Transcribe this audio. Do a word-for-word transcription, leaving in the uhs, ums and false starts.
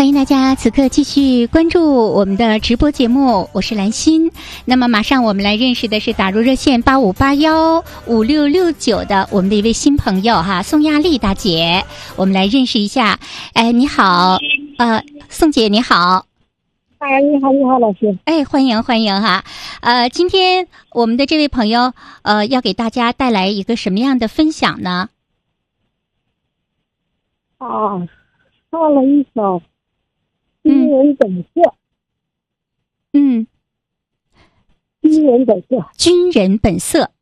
欢迎大家此刻继续关注我们的直播节目，我是兰心。那么马上我们来认识的是打入热线八五八幺五六六九的我们的一位新朋友哈，宋亚丽大姐，我们来认识一下。哎，你好，呃，宋姐你好。 哎，你好，你好，老师。 哎，欢迎欢迎哈。呃，今天我们的这位朋友呃要给大家带来一个什么样的分享呢？ 啊，唱了一首军人本色。 嗯， 军人本色。 军人本色。